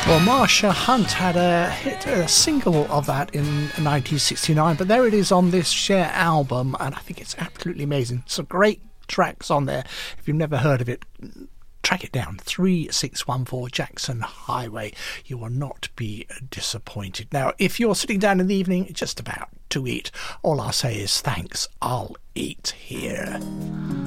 Well, Marsha Hunt had a single of that in 1969, but there it is on this Cher album, and I think it's absolutely amazing. Some great tracks on there. If you've never heard of it, track it down. 3614 Jackson Highway. You will not be disappointed. Now, if you're sitting down in the evening, just about to eat, all I'll say is thanks. I'll eat here.